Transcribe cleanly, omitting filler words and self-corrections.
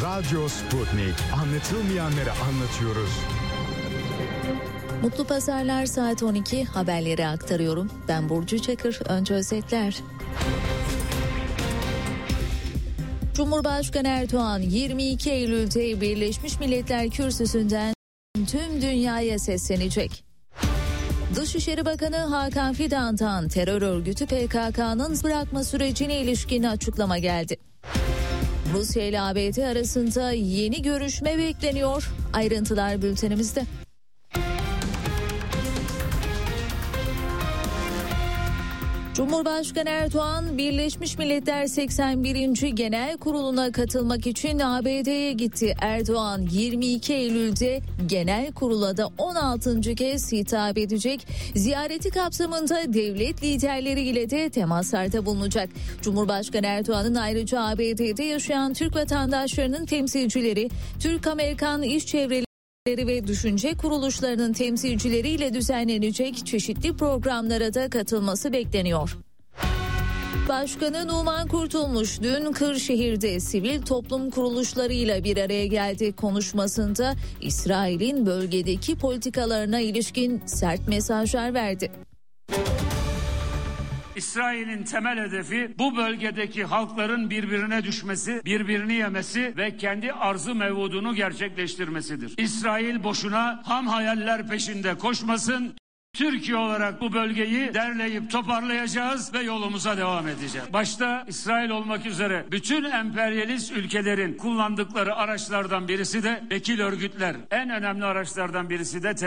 Radyo Sputnik. Anlatılmayanları anlatıyoruz. Mutlu pazarlar, saat 12 haberleri aktarıyorum. Ben Burcu Çakır. Önce özetler. Cumhurbaşkanı Erdoğan 22 Eylül'de Birleşmiş Milletler Kürsüsü'nden tüm dünyaya seslenecek. Dışişleri Bakanı Hakan Fidan'dan terör örgütü PKK'nın bırakma sürecine ilişkin açıklama geldi. Rusya ile ABD arasında yeni görüşme bekleniyor. Ayrıntılar bültenimizde. Cumhurbaşkanı Erdoğan, Birleşmiş Milletler 81. Genel Kurulu'na katılmak için ABD'ye gitti. Erdoğan 22 Eylül'de Genel Kurul'a da 16. kez hitap edecek. Ziyareti kapsamında devlet liderleriyle de temaslarda bulunacak. Cumhurbaşkanı Erdoğan'ın ayrıca ABD'de yaşayan Türk vatandaşlarının temsilcileri, Türk-Amerikan iş çevreleri ve düşünce kuruluşlarının temsilcileriyle düzenlenecek çeşitli programlara da katılması bekleniyor. Başkanı Numan Kurtulmuş dün Kırşehir'de sivil toplum kuruluşlarıyla bir araya geldi. Konuşmasında İsrail'in bölgedeki politikalarına ilişkin sert mesajlar verdi. İsrail'in temel hedefi bu bölgedeki halkların birbirine düşmesi, birbirini yemesi ve kendi arzu mevudunu gerçekleştirmesidir. İsrail boşuna ham hayaller peşinde koşmasın. Türkiye olarak bu bölgeyi derleyip toparlayacağız ve yolumuza devam edeceğiz. Başta İsrail olmak üzere bütün emperyalist ülkelerin kullandıkları araçlardan birisi de vekil örgütler. En önemli araçlardan birisi de